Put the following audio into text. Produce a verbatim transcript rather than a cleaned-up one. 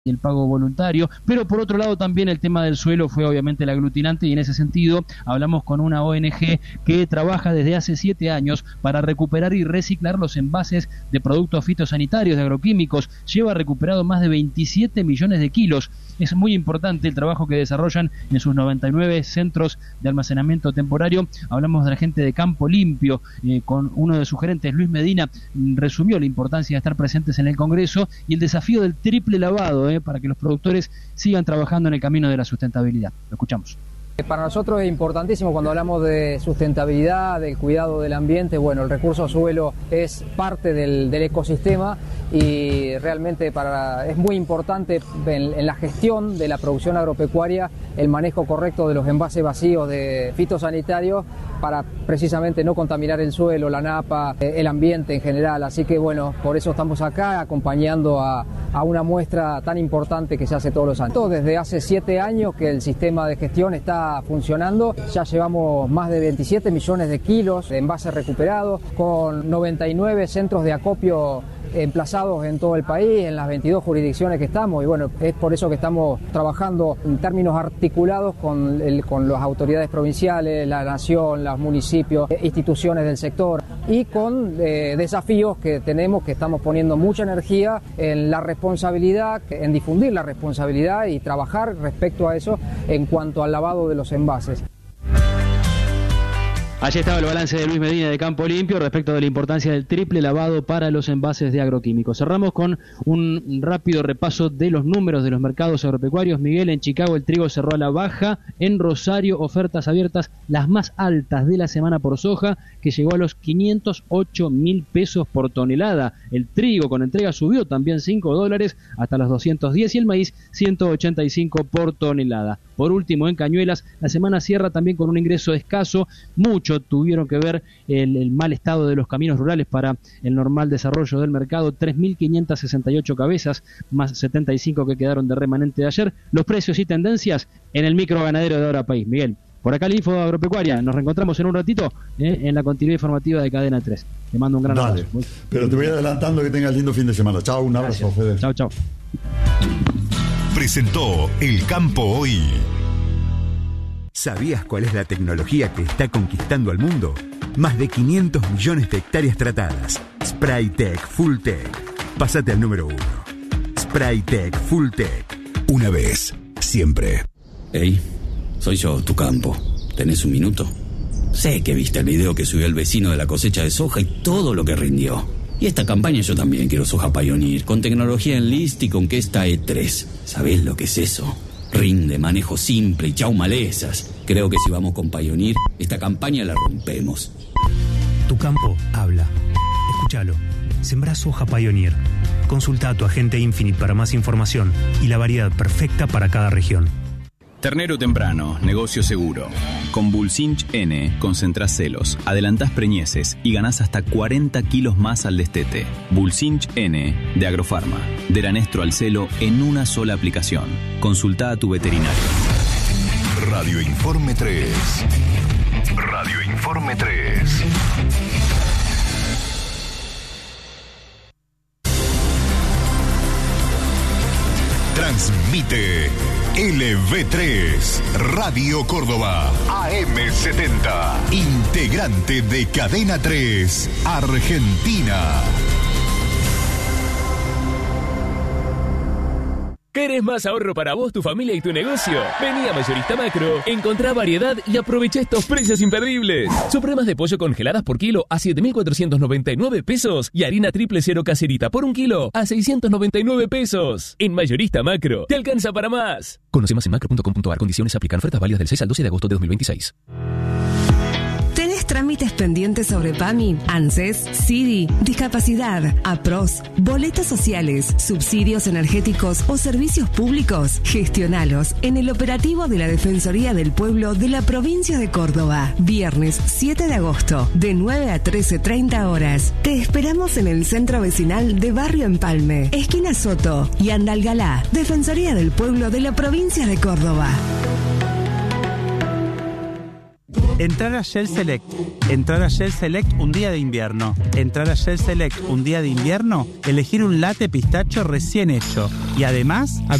y el pago voluntario, pero por otro lado también el tema del suelo fue obviamente el aglutinante, y en ese sentido hablamos con una O N G que trabaja desde hace siete años para recuperar y reciclar los envases de productos fitosanitarios, de agroquímicos. Lleva recuperado más de veintisiete millones de kilos. Es muy importante el trabajo que desarrollan en sus noventa y nueve centros de almacenamiento temporario. Hablamos de la gente de Campo Limpio, eh, con uno de sus gerentes, Luis Medina, resumió la importancia de estar presentes en el Congreso y el desafío del triple lavado, eh, para que los productores sigan trabajando en el camino de la sustentabilidad. Lo escuchamos. Para nosotros es importantísimo cuando hablamos de sustentabilidad, del cuidado del ambiente. Bueno, el recurso suelo es parte del, del ecosistema y realmente para, es muy importante en, en la gestión de la producción agropecuaria el manejo correcto de los envases vacíos de fitosanitarios para precisamente no contaminar el suelo, la napa, el ambiente en general. Así que bueno, por eso estamos acá acompañando a, a una muestra tan importante que se hace todos los años. Desde hace siete años que el sistema de gestión está funcionando, ya llevamos más de veintisiete millones de kilos de envases recuperados, con noventa y nueve centros de acopio emplazados en todo el país, en las veintidós jurisdicciones que estamos, y bueno, es por eso que estamos trabajando en términos articulados con, el, con las autoridades provinciales, la nación, los municipios, instituciones del sector, y con eh, desafíos que tenemos, que estamos poniendo mucha energía en la responsabilidad, en difundir la responsabilidad y trabajar respecto a eso en cuanto al lavado de los envases. Allí estaba el balance de Luis Medina de Campo Limpio respecto de la importancia del triple lavado para los envases de agroquímicos. Cerramos con un rápido repaso de los números de los mercados agropecuarios. Miguel, en Chicago el trigo cerró a la baja, en Rosario ofertas abiertas las más altas de la semana por soja, que llegó a los quinientos ocho mil pesos por tonelada. El trigo con entrega subió también cinco dólares hasta los doscientos diez y el maíz ciento ochenta y cinco por tonelada. Por último, en Cañuelas, la semana cierra también con un ingreso escaso. Mucho tuvieron que ver el, el mal estado de los caminos rurales para el normal desarrollo del mercado. tres mil quinientas sesenta y ocho cabezas, más setenta y cinco que quedaron de remanente de ayer. Los precios y tendencias en el micro ganadero de Ahora País. Miguel, por acá la info agropecuaria. Nos reencontramos en un ratito eh, en la continuidad informativa de Cadena tres. Te mando un gran Dale. abrazo. Pero te voy adelantando que tengas lindo fin de semana. Chao, un abrazo, Fede. Chao, chao. Presentó El Campo Hoy. ¿Sabías cuál es la tecnología que está conquistando al mundo? Más de quinientos millones de hectáreas tratadas. Spraytec Fulltech. Pásate al número uno. Spraytec Fulltech. Una vez, siempre. Hey, soy yo, tu campo. ¿Tenés un minuto? Sé que viste el video que subió el vecino de la cosecha de soja y todo lo que rindió. Y esta campaña yo también quiero Soja Pioneer, con tecnología Enlist y con Questa E tres. ¿Sabés lo que es eso? Rinde, manejo simple y chau malezas. Creo que si vamos con Pioneer, esta campaña la rompemos. Tu campo habla. Escúchalo. Sembrá soja Pioneer. Consulta a tu agente Infinite para más información y la variedad perfecta para cada región. Ternero temprano, negocio seguro. Con Bulsinch N concentrás celos, adelantás preñeces y ganás hasta cuarenta kilos más al destete. Bulsinch N de Agrofarma. De Lanestro al celo en una sola aplicación. Consulta a tu veterinario. Radio Informe tres. Radio Informe tres. Transmite L V tres, Radio Córdoba, A M setenta, integrante de Cadena tres, Argentina. ¿Querés más ahorro para vos, tu familia y tu negocio? Vení a Mayorista Macro, encontrá variedad y aprovecha estos precios imperdibles. Supremas de pollo congeladas por kilo a siete mil cuatrocientos noventa y nueve pesos y harina triple cero caserita por un kilo a seiscientos noventa y nueve pesos. En Mayorista Macro, te alcanza para más. Conoce más en macro punto com punto a r. Condiciones aplican. Ofertas válidas del seis al doce de agosto de dos mil veintiséis. ¿Tenés trámites pendientes sobre PAMI, ANSES, CIDI, discapacidad, APROS, boletas sociales, subsidios energéticos o servicios públicos? Gestionalos en el operativo de la Defensoría del Pueblo de la provincia de Córdoba. Viernes siete de agosto, de nueve a trece treinta horas. Te esperamos en el Centro Vecinal de Barrio Empalme, esquina Soto y Andalgalá. Defensoría del Pueblo de la provincia de Córdoba. Entrar a Shell Select. Entrar a Shell Select un día de invierno. Entrar a Shell Select un día de invierno, elegir un latte pistacho recién hecho. Y además,